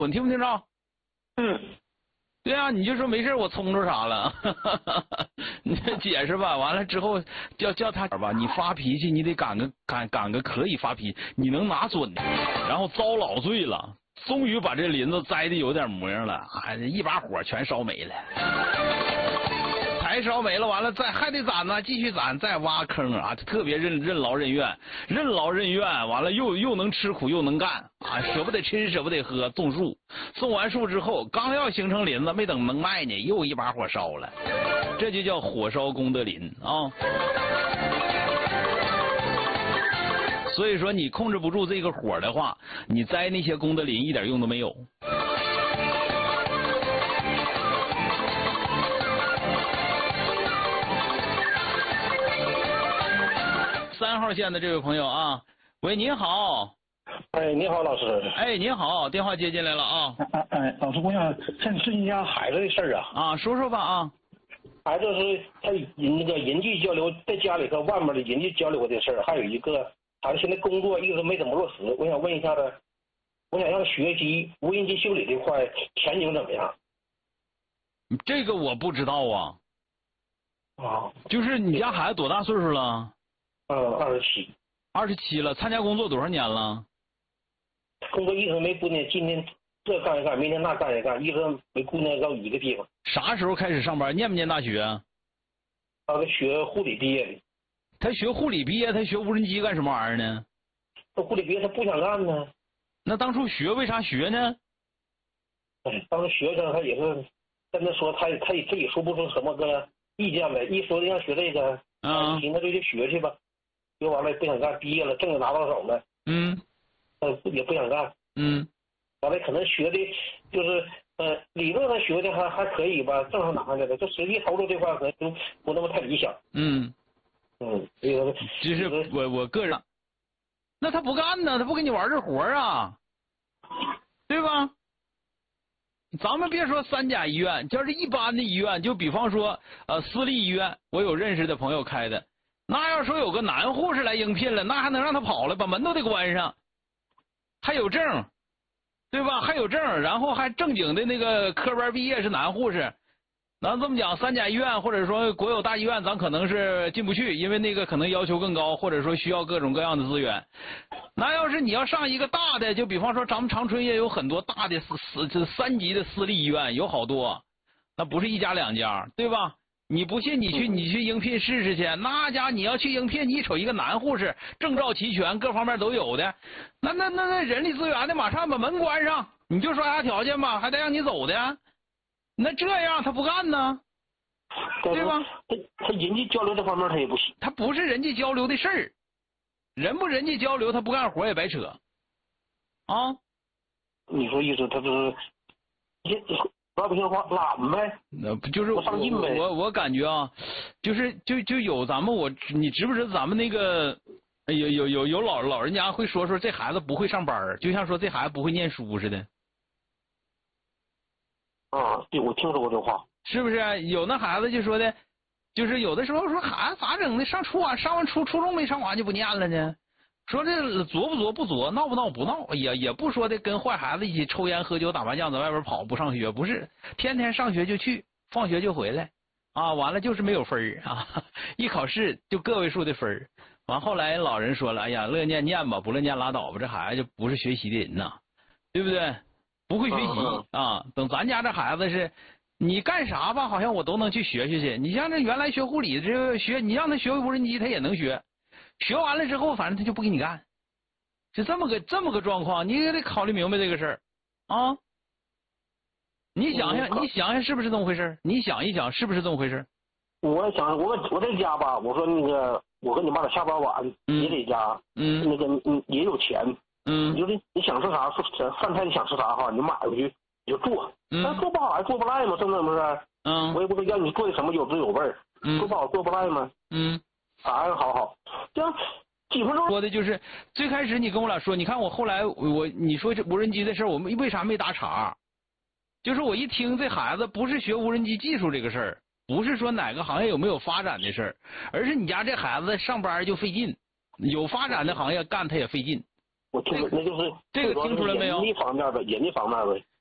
你听不听着？ 嗯。 对啊，你就说没事，我冲着啥了？你解释吧。完了之后叫他吧，你发脾气，你得赶个可以发脾气，你能拿准，然后遭老罪了。终于把这林子栽的有点模样了，一把火全烧没了，柴烧没了，完了还得攒呢，继续攒，再挖坑啊，特别任劳任怨，完了又能吃苦又能干啊，舍不得吃舍不得喝，种树，种完树之后刚要形成林子，没等能卖呢，又一把火烧了，这就叫火烧功德林啊。所以说你控制不住这个火的话，你栽那些功德林一点用都没有。3号线的这位朋友啊，喂，您好。 哎，你好，老师。 哎，您好，电话接进来了啊。 哎，老师，我想向你咨询一下孩子的事儿啊。 啊，说说吧啊。 孩子是他那个人际交流，在家里和外面的人际交流的事儿，还有一个孩子现在工作一直没怎么落实，我想问一下他，我想让他学习无人机修理这块前景怎么样？ 这个我不知道啊。 啊。 就是你家孩子多大岁数了 ？27。 27了，参加工作多少年了？ 工作一直没固定，今天这干一干，明天那干一干，一直没固定到一个地方。 啥时候开始上班？念不念大学？ 他学护理毕业的。 他学护理毕业，他学无人机干什么玩意儿呢？ 他护理毕业，他不想干呢。 那当初学为啥学呢？ 当时学生他也是跟他说，他也说不出什么个意见来，一说让学这个，那就去学去吧。学完了也不想干，毕业了证子拿到手了，也不想干，完了可能学的就是理论上学的还可以吧，证上拿下来了，这实际操作这块可能就不那么太理想。 就是我个人，那他不干呢，他不跟你玩这活啊，对吧？咱们别说3甲医院，就是一般的医院，就比方说私立医院，我有认识的朋友开的。那要说有个男护士来应聘了，那还能让他跑了？把门都得关上，还有证，对吧？还有证，然后还正经的那个科班毕业是男护士。咱这么讲，3甲医院或者说国有大医院，咱可能是进不去，因为那个可能要求更高，或者说需要各种各样的资源。那要是你要上一个大的，就比方说咱们长春也有很多大的3级的私立医院，有好多，那不是1家2家，对吧？你不信，你去应聘试试去。那家你要去应聘，你瞅一个男护士，证照齐全，各方面都有的，那人力资源的马上把门关上，你就说啥条件吧，还得让你走的。那这样他不干呢，对吧？ 他人际交流这方面他也不行。 他不是人际交流的事儿，人不人际交流，他不干活也白扯啊。 你说意思他就是说不听话懒呗？ 那不就是不上进呗？ 我感觉啊，就有咱们你知不知道咱们那个有老人家会说这孩子不会上班，就像说这孩子不会念书似的。 对，我听说过这话。 是不是有那孩子就说的，就是有的时候说孩子咋整的，上完初中没上完就不念了呢？说这作不作不作，闹不闹不闹，也不说的跟坏孩子一起抽烟喝酒打麻将在外边跑不上学，不是天天上学就去，放学就回来啊，完了就是没有分儿啊，一考试就个位数的分儿。完后来老人说了，哎呀，乐念念吧，不乐念拉倒吧，这孩子就不是学习的人呐，对不对？不会学习啊。等咱家这孩子是，你干啥吧，好像我都能去学去。你像这原来学护理的，这学你让他学无人机，他也能学。学完了之后，反正他就不给你干，就这么个状况，你也得考虑明白这个事儿啊。你想想是不是这么回事？你想一想是不是这么回事？ 我想我在家吧，我说那个我跟你妈俩下班晚，也在家，那个也有钱，你就是你想吃啥饭菜你想吃啥哈，你买回去你就做，但做不好还做不赖嘛，是不是？我也不说要你做的什么有滋有味儿，做不好做不赖嘛。好，这样几分钟说的就是最开始你跟我俩说，你看我后来你说这无人机的事儿，我们为啥没打岔？就是我一听这孩子不是学无人机技术这个事儿，不是说哪个行业有没有发展的事儿，而是你家这孩子上班就费劲，有发展的行业干他也费劲我听那就是这个听出来没有？ 人力方面呗，人力方面呗。